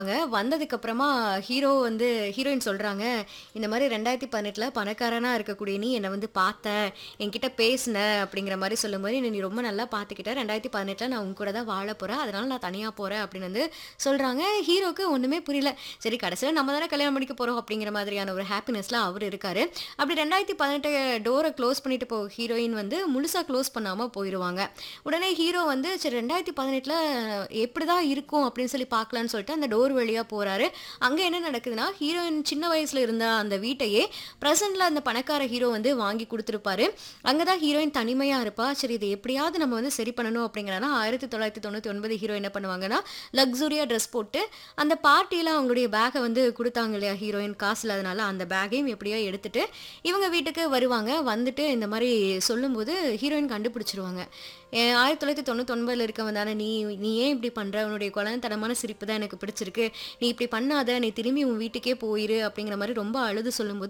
வந்ததுக்கப்புறமா ஹீரோயின் சொல்றாங்க, இந்த மாரி 2018ல பணக்காரனா இருக்கக்கூடிய நீ என்ன வந்து பார்த்த, என்கிட்ட பேசின அப்படிங்கிற மாரி சொல்லும்போது, "என்ன நீ ரொம்ப நல்லா பார்த்துக்கிட்ட. 2018ல நான் உன் கூட தான் வாழப் போறேன். அதனால நான் தனியா போறேன்." அப்படின்னு வந்து சொல்றாங்க. ஹீரோக்கு ஒண்ணுமே புரியல. சரி கடைசியில நம்ம தானே கல்யாணம் பண்ணிக்க போறோம் அப்படிங்கிற மாதிரியான ஒரு ஹாப்பினஸ்ல அவரு இருக்காரு. அப்படி 2018 டோர க்ளோஸ் பண்ணிட்டு ஹீரோயின் வந்து முழுசா க்ளோஸ் பண்ணாம போயிருவாங்க. உடனே ஹீரோ வந்து சரி 2018ல எப்படிதான் இருக்கும் அப்படின்னு சொல்லி பார்க்கலான்னு சொல்லிட்டு அந்த டோர் வழியா போறாரு. அங்க என்ன நடக்குதுன்னா, ஹீரோயின் சின்ன வயசுல இருந்த அந்த வீட்டையே பிரசன்ட்ல அந்த பணக்கார ஹீரோ வந்து வாங்கி குடுத்திருப்பாரு. அங்க தான் ஹீரோயின் தனிமையா இருப்பா. சரி இத எப்படியாவது நம்ம வந்து சரி பண்ணணும் அப்படிங்கிறனால 1999 ஹீரோ என்ன பண்ணுவாங்கன்னா, லக்ஸூரியா ட்ரெஸ் போட்டு அந்த பார்ட்டில அவங்களுடைய பேக்க வந்து குடுத்தாங்க இல்லையா ஹீரோயின் காசு இல்லாதனால, அந்த பேக்கையும் எப்படியோ எடுத்துட்டு இவங்க வீட்டுக்கு வருவாங்க. வந்துட்டு இந்த மாரி சொல்லும்போது ஹீரோயின் கண்டுபிடிச்சுருவாங்க. 1999ல இருக்கவன் தானே நீ! நீ ஏன் இப்படி பண்ற? உன்னுடைய குழந்தைத்தனமான சிரிப்பு தான் எனக்கு பிடிச்சிருக்கு. நீ இப்படி பண்ணாத. நீ திரும்பி உன் வீட்டுக்கே போயிரு அப்படிங்கிற மாரி ரொம்ப அழுது சொல்லும்போது